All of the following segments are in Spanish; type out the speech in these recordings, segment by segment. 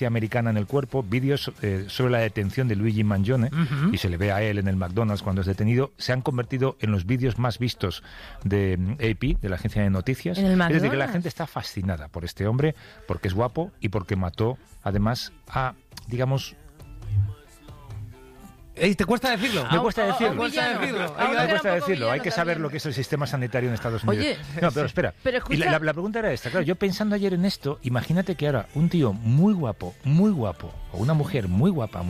americana en el cuerpo, vídeos sobre la detención de Luigi Mangione, y se le ve a él en el McDonald's cuando es detenido, se han convertido en los vídeos más vistos de AP, de la agencia de noticias. ¿En el McDonald's? Es decir, que la gente está fascinada por este hombre, porque es guapo y porque mató, además, a, digamos... ¿Te cuesta decirlo? Me cuesta decirlo. Me cuesta decirlo. Me cuesta decirlo. Hay que saber lo que es el sistema sanitario en Estados Unidos. Oye, no, pero espera. pero y escucha... la pregunta era esta. Claro, yo pensando ayer en esto, imagínate que ahora un tío muy guapo, o una mujer muy guapa,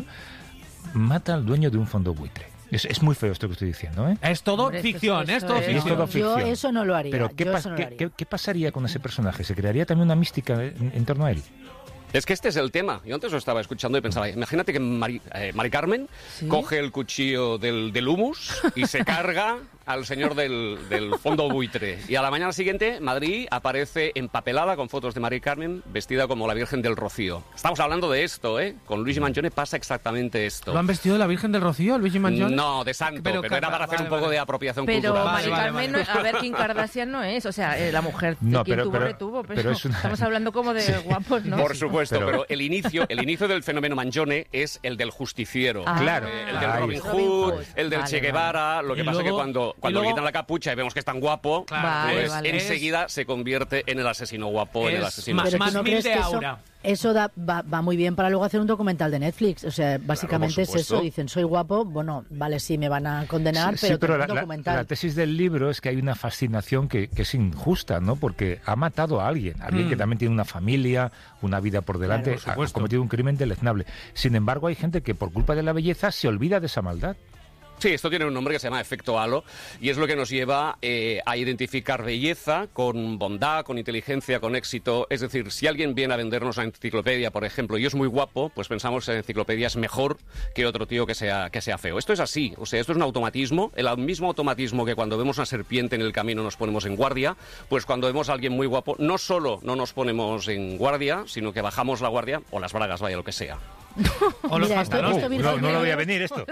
mata al dueño de un fondo buitre. Es muy feo esto que estoy diciendo, ¿eh? Es todo Hombre, ficción, esto es todo es- ficción. Es todo ficción. Yo eso no lo haría. Pero ¿qué pasaría con ese personaje? ¿Se crearía también una mística en torno a él? Es que este es el tema. Yo antes lo estaba escuchando y pensaba, imagínate que Mari Carmen coge el cuchillo del humus y se carga al señor del fondo buitre. Y a la mañana siguiente, Madrid aparece empapelada con fotos de Mari Carmen vestida como la Virgen del Rocío. Estamos hablando de esto, ¿eh? Con Luigi Mangione pasa exactamente esto. ¿Lo han vestido de la Virgen del Rocío, Luigi Mangione? No, de santo, pero era para hacer un poco de apropiación Pero cultural. Mari Vale, Carmen, vale. a ver, Kim Kardashian no es, o sea, la mujer No, quien pero- tuvo pero- retuvo, pero es una- estamos hablando como de guapos, ¿no? Por supuesto, Pero- pero el inicio del fenómeno Mangione es el del justiciero. Ah. Claro. El del Ahí Robin está. Hood, Hood. el del Vale, Che Guevara. Lo que Y pasa es que luego- cuando y luego- le quitan la capucha y vemos que es tan guapo, Claro, Vale, pues vale. enseguida se convierte en el asesino guapo, en el Es asesino. más- Pero más ¿tú no mil crees de que eso, aura. eso va muy bien para luego hacer un documental de Netflix? O sea, básicamente por es supuesto. eso. Dicen, soy guapo, bueno, vale, sí, me van a condenar, Sí, pero, pero tengo un documental. la tesis del libro es que hay una fascinación que es injusta, ¿no? Porque ha matado a alguien que también tiene una familia, una vida por delante, Claro, por ha supuesto. cometido un crimen deleznable. Sin embargo, hay gente que por culpa de la belleza se olvida de esa maldad. Sí, esto tiene un nombre que se llama efecto halo y es lo que nos lleva a identificar belleza con bondad, con inteligencia, con éxito. Es decir, si alguien viene a vendernos una enciclopedia, por ejemplo, y es muy guapo, pues pensamos que la enciclopedia es mejor que otro tío que sea feo. Esto es así, o sea, esto es un automatismo, el mismo automatismo que cuando vemos una serpiente en el camino nos ponemos en guardia, pues cuando vemos a alguien muy guapo, no solo no nos ponemos en guardia, sino que bajamos la guardia o las bragas, vaya, lo que sea. O los Mira, esto- pantalones. esto No, no lo voy a Virginia, venir esto.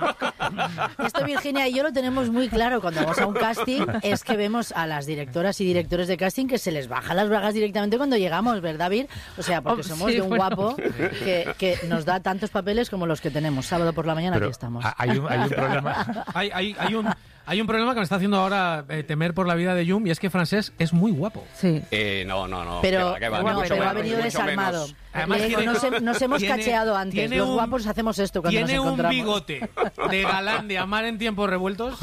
Esto Virginia y yo lo tenemos muy claro cuando vamos a un casting, es que vemos a las directoras y directores de casting que se les bajan las bragas directamente cuando llegamos, ¿verdad, Vir? O sea, porque somos sí, de un bueno. guapo que nos da tantos papeles como los que tenemos. Sábado por la mañana Pero aquí estamos. hay un problema. Hay un problema que me está haciendo ahora temer por la vida de Jum, y es que Francés es muy guapo. Sí. No. Pero, que va, no, mucho pero ha menos, venido mucho desarmado. menos. Además, Le digo, nos hemos tiene- cacheado antes. tiene Los un- guapos hacemos esto cuando nos Tiene un encontramos. bigote de galán de amar en tiempos revueltos.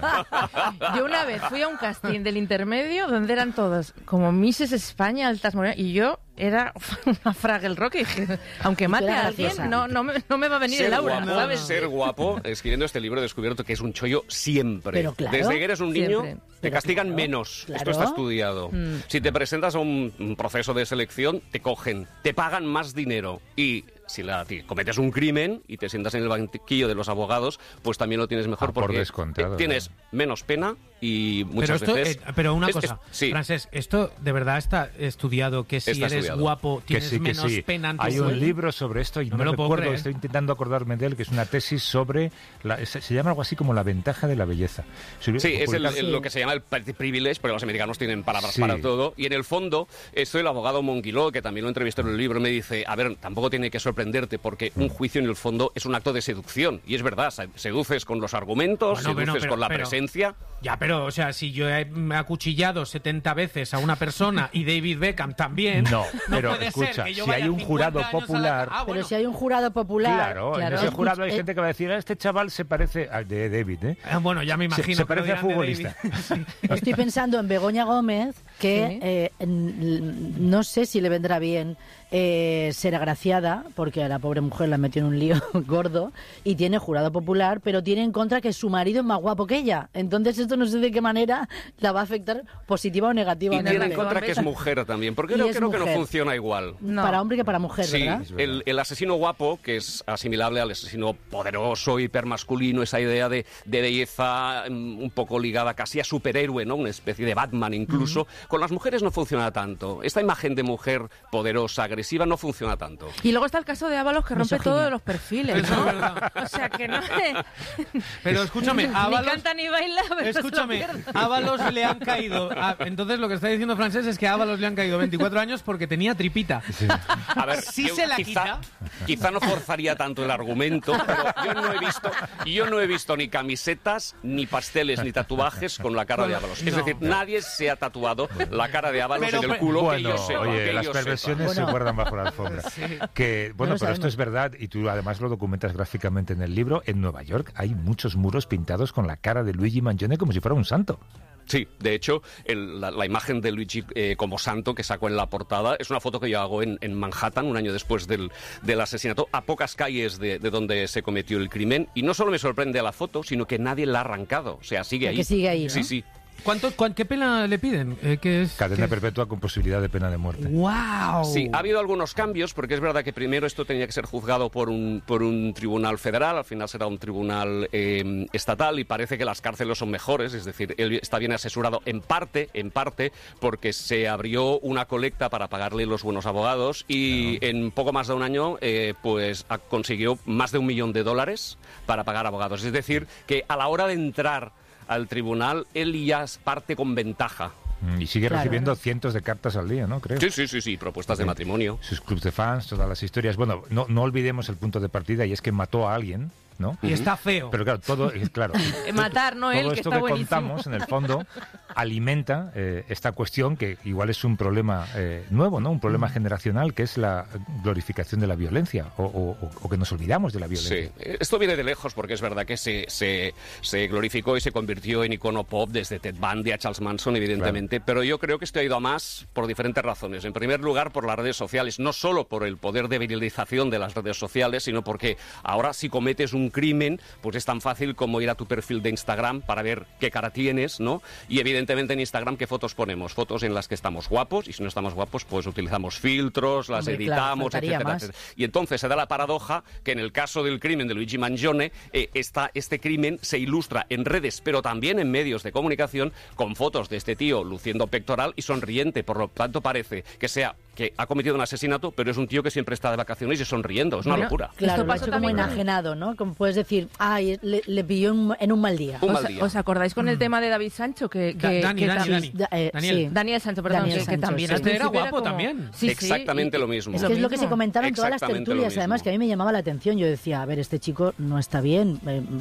Yo una vez fui a un casting del intermedio donde eran todos como Misses España, altas morenas, y yo era una Fraggle Rock y dije, aunque tú mate eras a alguien, graciosa. no me va a venir el aura, ¿sabes? Ser guapo, escribiendo este libro he descubierto que es un chollo siempre. Pero claro. Desde que eres un niño Siempre. te Pero castigan claro, menos. claro. Esto está estudiado. Mm. Si te presentas a un proceso de selección, te cogen, te pagan más dinero y si cometes un crimen y te sientas en el banquillo de los abogados, pues también lo tienes mejor Por porque descontado, tienes menos pena y muchas Pero veces... pero una cosa, sí. Francés, esto de verdad está estudiado, que si Está eres estudiado. guapo Que tienes sí, que menos sí. pena en tu Hay un sueldo. libro sobre esto y No no, me lo puedo recuerdo, creer. estoy intentando acordarme de él, que es una tesis sobre, se llama algo así como la ventaja de la belleza. Sí, es Publicado- lo que se llama el pretty privilege, porque los americanos tienen palabras Sí. para todo. Y en el fondo, esto el abogado Monguiló, que también lo entrevistó en el libro, me dice, a ver, tampoco tiene que sorprenderte, porque un juicio en el fondo es un acto de seducción. Y es verdad, seduces con los argumentos, Bueno, seduces con la presencia. Ya, pero, o sea, si yo he acuchillado 70 veces a una persona y David Beckham también, No, pero puede escucha, ser que yo si vaya hay un 50 jurado años a la- popular- Ah, Pero bueno. si hay un jurado popular... Claro, en ese jurado hay escucha, gente que va a decir, este chaval se parece de David, ¿eh? Bueno, ya me imagino. Se pero parece a dirán de futbolista. David. Estoy pensando en Begoña Gómez, que Sí. no sé si le vendrá bien ser agraciada, porque a la pobre mujer la metió en un lío gordo, y tiene jurado popular, pero tiene en contra que su marido es más guapo que ella. Entonces esto no sé de qué manera la va a afectar positiva o Y negativamente. tiene en razón, contra que es ¿ves? mujer también, porque Y creo es que no mujer. funciona igual. No. Para hombre que para mujer, Sí, ¿verdad? el asesino guapo, que es asimilable al asesino poderoso, hipermasculino, esa idea de belleza un poco ligada casi a superhéroe, ¿no? Una especie de Batman incluso, Con las mujeres no funciona tanto. Esta imagen de mujer poderosa, agresiva, no funciona tanto. Y luego está el caso de Ábalos, que rompe Misoginia. todos los perfiles, Eso es ¿no? verdad. O sea, que no Pero escúchame, ni Ábalos... canta ni baila, pero Escúchame, se lo pierde. a Ábalos le han caído... entonces lo que está diciendo Francés es que a Ábalos le han caído 24 años porque tenía tripita. A ver, Si se la quita... Quizá no forzaría tanto el argumento, pero yo no he visto ni camisetas, ni pasteles, ni tatuajes con la cara de Ábalos. Es No. decir, nadie se ha tatuado la cara de Ábalos Pero- en el culo Bueno, que yo sepa. oye, que las yo sepa. perversiones Bueno. se guardan bajo la alfombra. Que, bueno, No lo pero esto sabemos. es verdad, y tú además lo documentas gráficamente en el libro. En Nueva York hay muchos muros pintados con la cara de Luigi Mangione como si fuera un santo. Sí, de hecho, la imagen de Luigi como santo que sacó en la portada es una foto que yo hago en Manhattan un año después del asesinato, a pocas calles de donde se cometió el crimen. Y no solo me sorprende la foto, sino que nadie la ha arrancado. O sea, sigue ahí. Que sigue ahí, ¿no? Sí, sí. ¿Qué pena le piden? ¿Qué es? Cadena ¿Qué? perpetua con posibilidad de pena de muerte. ¡Wow! Sí, ha habido algunos cambios, porque es verdad que primero esto tenía que ser juzgado por un tribunal federal, al final será un tribunal estatal, y parece que las cárceles son mejores, es decir, él está bien asesorado en parte, porque se abrió una colecta para pagarle los buenos abogados, y en poco más de un año pues consiguió más de $1 millón para pagar abogados. Es decir, que a la hora de entrar al tribunal, él ya parte con ventaja. Y sigue Claro. recibiendo cientos de cartas al día, ¿no? Creo. Sí, propuestas de matrimonio. Sus clubs de fans, todas las historias. Bueno, no olvidemos el punto de partida, y es que mató a alguien, ¿no? Y está feo. Pero claro, todo es claro. Matar, no él, Todo que esto está que buenísimo. contamos, en el fondo, alimenta esta cuestión que igual es un problema nuevo, ¿no? Un problema generacional, que es la glorificación de la violencia, o que nos olvidamos de la violencia. Sí, esto viene de lejos porque es verdad que se glorificó y se convirtió en icono pop desde Ted Bundy a Charles Manson, evidentemente, pero yo creo que esto ha ido a más por diferentes razones. En primer lugar, por las redes sociales, no solo por el poder de viralización de las redes sociales, sino porque ahora si cometes un crimen, pues es tan fácil como ir a tu perfil de Instagram para ver qué cara tienes, ¿no? Y evidentemente en Instagram, ¿qué fotos ponemos? Fotos en las que estamos guapos, y si no estamos guapos, pues utilizamos filtros, las Hombre, claro, editamos, faltaría etcétera, más. etcétera. Y entonces se da la paradoja que en el caso del crimen de Luigi Mangione, este crimen se ilustra en redes, pero también en medios de comunicación, con fotos de este tío luciendo pectoral y sonriente. Por lo tanto, parece que ha cometido un asesinato, pero es un tío que siempre está de vacaciones y sonriendo. Es una Bueno, locura. Claro, Esto lo ha pasó hecho como también con- enajenado, ¿no? Como puedes decir, ay, le pilló en un mal día. Un mal día. ¿Os acordáis con el tema de David Sancho? Que Dani. también- Daniel. Sí. Daniel Sancho, perdón, Daniel que Sancho, también sí. al Este era principio guapo también. Sí, sí, Exactamente lo mismo. Es que es lo que se comentaba en todas las Exactamente lo tertulias, además, mismo. que a mí me llamaba la atención. Yo decía, a ver, este chico no está bien,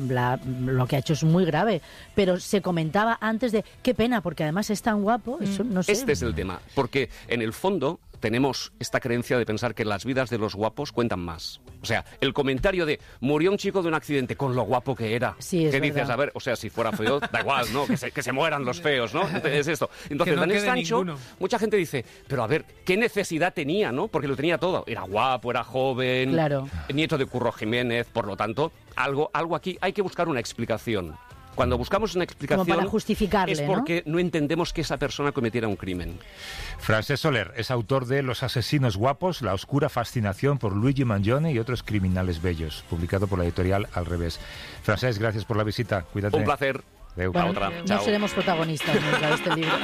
lo que ha hecho es muy grave, pero se comentaba antes de, qué pena, porque además es tan guapo, eso no sé. Este es el tema, porque en el fondo tenemos esta creencia de pensar que las vidas de los guapos cuentan más. O sea, el comentario de murió un chico de un accidente con lo guapo que era. Sí, es ¿Qué dices? verdad. A ver, o sea, si fuera feo, da igual, ¿no? Que se mueran los feos, ¿no? Es esto. Entonces, Que no Daniel quede Sancho, ninguno. mucha gente dice, pero a ver, ¿qué necesidad tenía, no? Porque lo tenía todo. Era guapo, era joven, Claro. nieto de Curro Jiménez, por lo tanto, algo aquí hay que buscar una explicación. Cuando buscamos una explicación Como para justificarle, es ¿no? porque no entendemos que esa persona cometiera un crimen. Francesc Soler es autor de Los asesinos guapos, la oscura fascinación por Luigi Mangione y otros criminales bellos, publicado por la editorial Al Revés. Francesc, gracias por la visita. Cuídate. Un placer. Adeu. Bueno, Chao. otra. No Chao. seremos protagonistas nunca de este libro.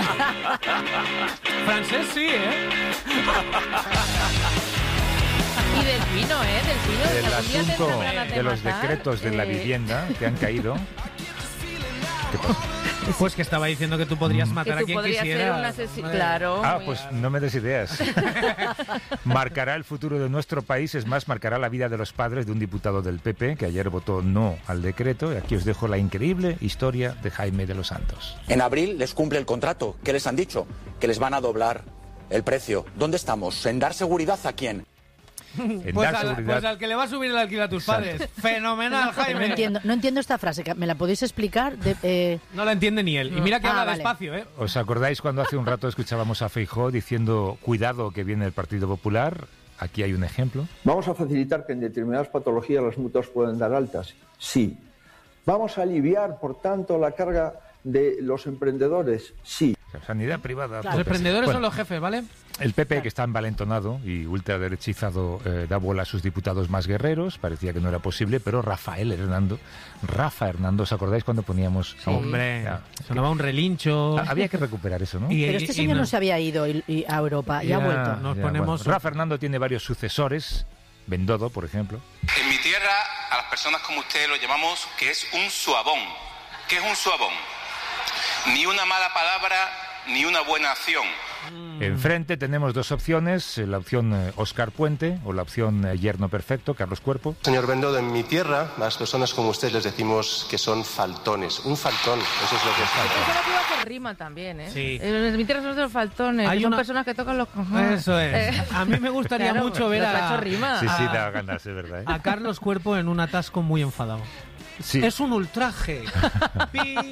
Francés sí, ¿eh? Y del vino, Del vino. El Algún día te asunto sabrán a de los matar, decretos de la vivienda que han caído. ¿Qué pasa? Pues que estaba diciendo que tú podrías Que matar a tú quien podrías ser quisieras. un asesino. Madre. Claro. Ah, muy pues bien. no me des ideas. Marcará el futuro de nuestro país, es más, marcará la vida de los padres de un diputado del PP que ayer votó no al decreto. Y aquí os dejo la increíble historia de Jaime de los Santos. En abril les cumple el contrato. ¿Qué les han dicho? Que les van a doblar el precio. ¿Dónde estamos? ¿En dar seguridad a quién? En Pues dar seguridad. pues al que le va a subir el alquiler a tus padres. Fenomenal, Jaime. No entiendo esta frase, ¿me la podéis explicar? No la entiende ni él. Y mira que Ah, habla vale. despacio, ¿eh? ¿Os acordáis cuando hace un rato escuchábamos a Feijóo diciendo cuidado que viene el Partido Popular? Aquí hay un ejemplo. ¿Vamos a facilitar que en determinadas patologías las mutuas puedan dar altas? Sí. ¿Vamos a aliviar, por tanto, la carga de los emprendedores? Sí. O sea, sanidad privada. Claro. Los emprendedores Bueno, son los jefes, ¿vale? el PP, que está envalentonado y ultraderechizado, da bola a sus diputados más guerreros. Parecía que no era posible, pero Rafa Hernando, ¿os acordáis cuando poníamos... Hombre, Ya. sonaba un relincho. Había que recuperar eso, ¿no? Y- Pero este y señor no se había ido a Europa y ha vuelto. Nos ponemos- Rafa Hernando tiene varios sucesores. Bendodo, por ejemplo. En mi tierra, a las personas como usted lo llamamos que es un suabón. ¿Qué es un suabón? Ni una mala palabra, ni una buena acción. Enfrente tenemos dos opciones, la opción Óscar Puente o la opción Yerno Perfecto, Carlos Cuerpo. Señor Bendodo, en mi tierra, las personas como usted les decimos que son faltones. Un faltón, eso es lo que es faltón. Eso lo que hacer rima también, ¿eh? Sí. En mi tierra son los faltones, Hay que son una- personas que tocan los cojones. Eso es. A mí me gustaría Claro, mucho ver pero te ha a, hecho rima. Sí, Ah. da ganas, es verdad. a Carlos Cuerpo en un atasco muy enfadado. Sí. Es un ultraje. Pi, pi.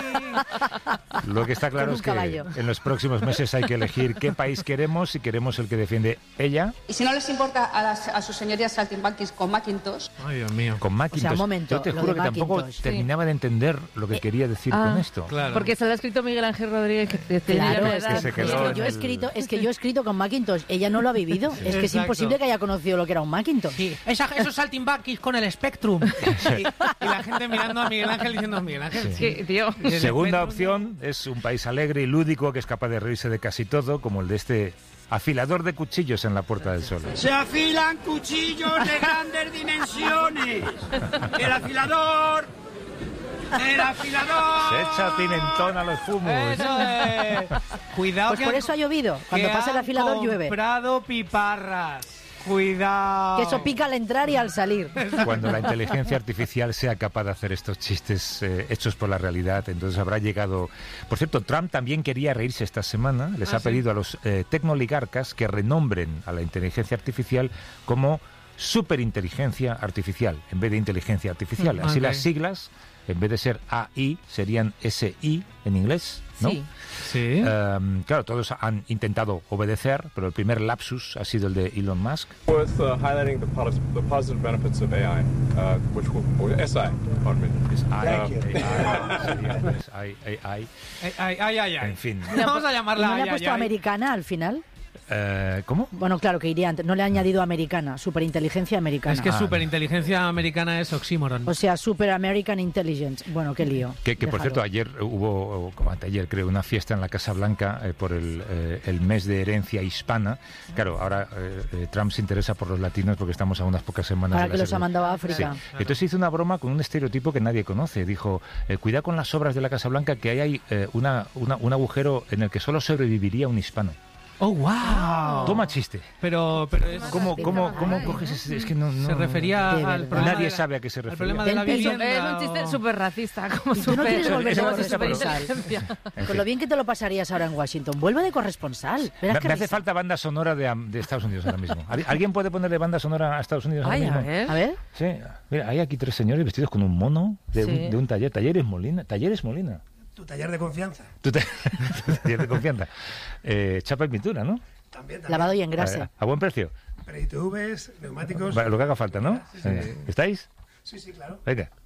Lo que está claro Con un es que caballo. en los próximos meses hay que elegir qué país queremos, si queremos el que defiende ella, Y si no les importa a sus señorías saltimbanquis con Macintosh, Ay, Dios mío. con Macintosh. un momento, Yo te lo juro de que tampoco Macintosh. terminaba de entender lo que quería decir con esto. Claro. Porque se lo ha escrito Miguel Ángel Rodríguez, que Claro, tenía es edad. que se es quedó que en yo he el- escrito, es que yo he escrito con Macintosh, ella no lo ha vivido, es que es Exacto. imposible que haya conocido lo que era un Macintosh. Sí, esos saltimbanquis con el Spectrum. Y la gente mirando a Miguel Ángel diciendo, Miguel Ángel, Que, tío. ¿y el Segunda Spectrum? opción es un país alegre y lúdico que es capaz de reírse de casi todo, como el de este afilador de cuchillos en la Puerta del Sol. Se afilan cuchillos de grandes dimensiones. El afilador. El afilador. Se echa pimentón a los fumos. Eso es. Cuidado Pues que por han- eso ha llovido. Cuando que pasa el han afilador llueve. comprado piparras. Cuidado. Que eso pica al entrar y al salir. Cuando la inteligencia artificial sea capaz de hacer estos chistes hechos por la realidad, entonces habrá llegado... Por cierto, Trump también quería reírse esta semana. Les ha sí. pedido a los tecnoligarcas que renombren a la inteligencia artificial como superinteligencia artificial, en vez de inteligencia artificial. Así Ok. las siglas, en vez de ser AI, serían SI en inglés, ¿no? Sí. Sí. Claro, todos han intentado obedecer, pero el primer lapsus ha sido el de Elon Musk. Worth highlighting the positive benefits of AI, which will SI, pardon me. Es AI, Thank you. sería, pues, AI. Ay, ay, ay, ay. En fin. Vamos a ¿Y llamarla no le ay, ha puesto ay, ay. americana al final? ¿Cómo? Bueno, claro que iría antes. No le ha añadido americana, superinteligencia americana. Es que superinteligencia americana es oxímoron. O sea, Super American Intelligence. Bueno, qué lío. Que por Déjalo. cierto, ayer hubo, como anteayer creo, una fiesta en la Casa Blanca por el mes de herencia hispana. Claro, ahora Trump se interesa por los latinos porque estamos a unas pocas semanas Ahora de que la los ha segunda- mandado a África. Sí. Entonces hizo una broma con un estereotipo que nadie conoce. Dijo, cuidado con las obras de la Casa Blanca, que ahí hay un agujero en el que solo sobreviviría un hispano. ¡Oh, wow! Toma chiste. Pero es... ¿Cómo coges ese? Es que no... Se refería De al verdad. problema Nadie de la- sabe a qué se al refiere. problema de la Del piso. vivienda. Es un chiste o- súper racista. Como Y tú no quieres volver de Eso- corresponsal. En Con fin. lo bien que te lo pasarías ahora en Washington. Vuelve de corresponsal. Verás Me qué hace risa. falta banda sonora de Estados Unidos ahora mismo. ¿Alguien puede ponerle banda sonora a Estados Unidos ahora Ay, mismo? a ver. A ver. Sí, mira, hay aquí tres señores vestidos con un mono de, Sí. de un taller. Talleres Molina. Tu taller de confianza. Tu taller de confianza. Chapa y pintura, ¿no? También. Lavado y engrase. A buen precio. Pre-ITVs, neumáticos. Vale, lo que haga falta, ¿no? Sí, sí. ¿Estáis? Sí, claro. Venga.